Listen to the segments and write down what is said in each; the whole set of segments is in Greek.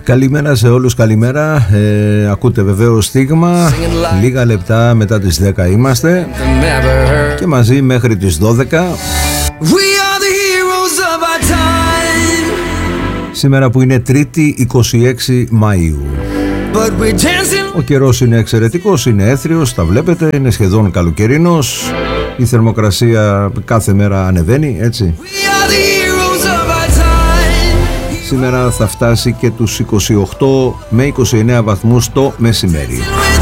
Καλημέρα σε όλους, καλημέρα. Ακούτε βεβαίως Στίγμα. Λίγα λεπτά μετά τις 10 είμαστε και μαζί μέχρι τις 12. Σήμερα που είναι Τρίτη 26 Μαΐου. Ο καιρός είναι εξαιρετικός, είναι έθριος, τα βλέπετε, είναι σχεδόν καλοκαιρινός. Η θερμοκρασία κάθε μέρα ανεβαίνει, έτσι. Σήμερα θα φτάσει και τους 28 με 29 βαθμούς το μεσημέρι.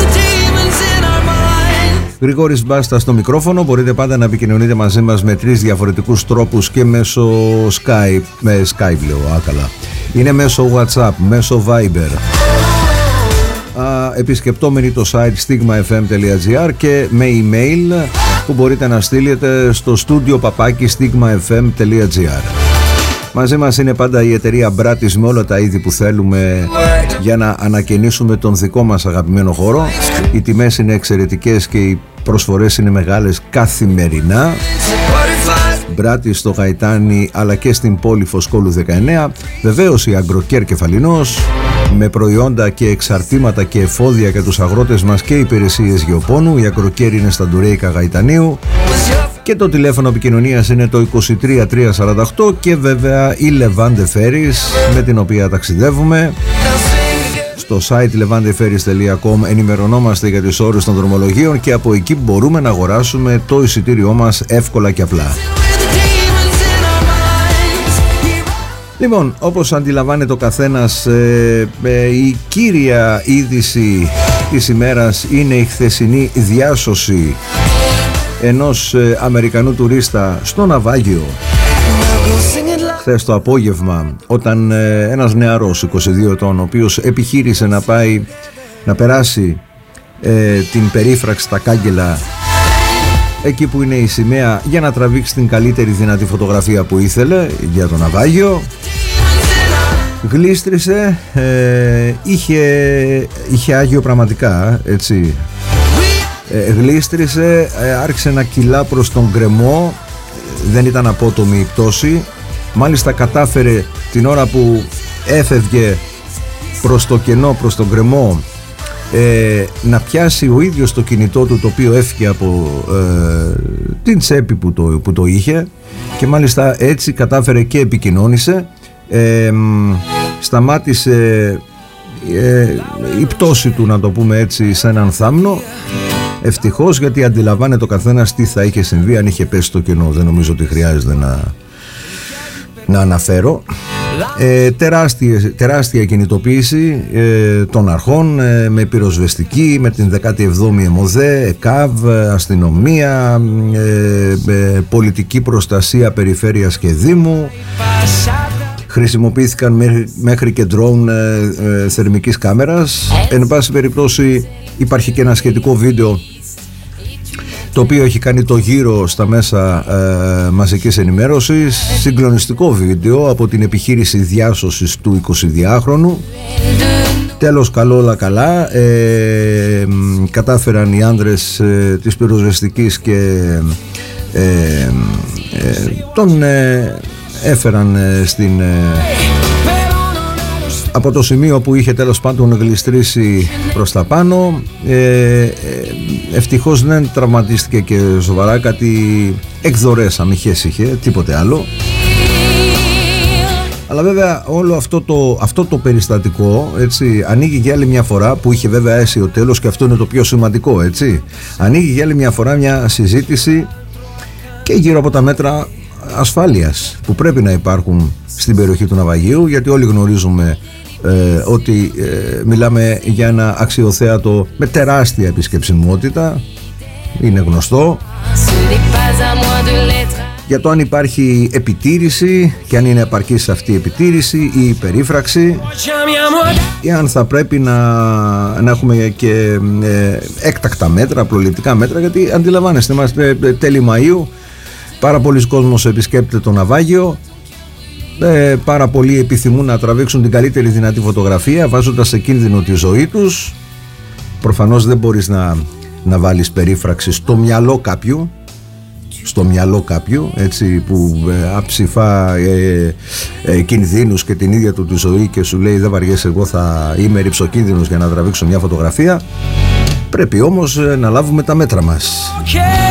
Γρηγόρης Μπάστα στο μικρόφωνο. Μπορείτε πάντα να επικοινωνείτε μαζί μας με 3 διαφορετικούς τρόπους και μέσω Skype. Με Skype λέω, άκαλα. Είναι μέσω WhatsApp, μέσω Viber. Επισκεπτόμενοι το site stigmafm.gr και με email που μπορείτε να στείλετε στο studio@stigmafm.gr. Μαζί μας είναι πάντα η εταιρεία Μπράτης με όλα τα είδη που θέλουμε για να ανακαινήσουμε τον δικό μας αγαπημένο χώρο. Οι τιμές είναι εξαιρετικές και οι προσφορές είναι μεγάλες καθημερινά. Μπράτης στο Γαϊτάνι αλλά και στην πόλη Φωσκόλου 19. Βεβαίως η Αγκροκέρ Κεφαλινός με προϊόντα και εξαρτήματα και εφόδια για τους αγρότες μας και υπηρεσίες γεωπόνου. Η Αγκροκέρ είναι στα Ντουρέικα Γαϊτανίου. Και το τηλέφωνο επικοινωνίας είναι το 23348 και βέβαια η Levante Ferries με την οποία ταξιδεύουμε. Στο site levanteferries.com ενημερωνόμαστε για τις ώρες των δρομολογίων και από εκεί μπορούμε να αγοράσουμε το εισιτήριό μας εύκολα και απλά. Λοιπόν, όπως αντιλαμβάνεται ο καθένας, η κύρια είδηση της ημέρας είναι η χθεσινή διάσωση ενός Αμερικανού τουρίστα στο ναυάγιο χθες το απόγευμα, όταν ένας νεαρός 22 ετών, ο οποίος επιχείρησε να πάει να περάσει την περίφραξη στα κάγκελα εκεί που είναι η σημαία για να τραβήξει την καλύτερη δυνατή φωτογραφία που ήθελε για το ναυάγιο, γλίστρισε, είχε άγιο πραγματικά, έτσι. Γλίστρισε, άρχισε να κυλά προς τον γκρεμό, δεν ήταν απότομη η πτώση. Μάλιστα κατάφερε την ώρα που έφευγε προς το κενό, προς τον γκρεμό, να πιάσει ο ίδιος το κινητό του, το οποίο έφυγε από την τσέπη που το είχε, και μάλιστα έτσι κατάφερε και επικοινώνησε. Σταμάτησε η πτώση του, να το πούμε έτσι, σε έναν θάμνο. Ευτυχώς, γιατί αντιλαμβάνεται ο καθένας τι θα είχε συμβεί αν είχε πέσει στο κενό. Δεν νομίζω ότι χρειάζεται να αναφέρω. Τεράστια κινητοποίηση των αρχών, με πυροσβεστική, με την 17η ΕΜΟΔΕ, ΕΚΑΒ, αστυνομία, πολιτική προστασία περιφέρειας και δήμου. Χρησιμοποιήθηκαν μέχρι και ντρόουν θερμικής κάμερας. Εν πάση περιπτώσει υπάρχει και ένα σχετικό βίντεο το οποίο έχει κάνει το γύρο στα μέσα μαζικής ενημέρωσης. Συγκλονιστικό βίντεο από την επιχείρηση διάσωσης του 22χρονου. Τέλος, καλό, όλα καλά. Κατάφεραν οι άντρες της πυροσβεστικής και τον έφεραν από το σημείο που είχε τέλος πάντων γλιστρήσει προς τα πάνω. Ευτυχώς δεν τραυματίστηκε και σοβαρά, κάτι εκδορές αμυχές είχε, τίποτε άλλο. Αλλά βέβαια όλο αυτό το περιστατικό, έτσι, ανοίγει για άλλη μια φορά, που είχε βέβαια αίσιο τέλος, και αυτό είναι το πιο σημαντικό, έτσι. Ανοίγει για άλλη μια φορά μια συζήτηση και γύρω από τα μέτρα ασφάλειας που πρέπει να υπάρχουν στην περιοχή του ναυαγίου, γιατί όλοι γνωρίζουμε ότι μιλάμε για ένα αξιοθέατο με τεράστια επισκεψιμότητα, είναι γνωστό. Για το αν υπάρχει επιτήρηση και αν είναι επαρκής αυτή η επιτήρηση ή η περίφραξη, ή αν θα πρέπει να έχουμε και έκτακτα μέτρα, προληπτικά μέτρα, γιατί αντιλαμβάνεστε, είμαστε τέλη Μαΐου, πάρα πολλοί κόσμος επισκέπτεται το ναυάγιο. Πάρα πολλοί επιθυμούν να τραβήξουν την καλύτερη δυνατή φωτογραφία, βάζοντας σε κίνδυνο τη ζωή τους. Προφανώς δεν μπορείς να βάλεις περίφραξη στο μυαλό κάποιου, στο μυαλό κάποιου, έτσι, που αψηφά κινδύνους και την ίδια του τη ζωή και σου λέει δεν βαριέσαι, εγώ θα είμαι ρυψοκίνδυνος για να τραβήξω μια φωτογραφία. Πρέπει όμως να λάβουμε τα μέτρα μας.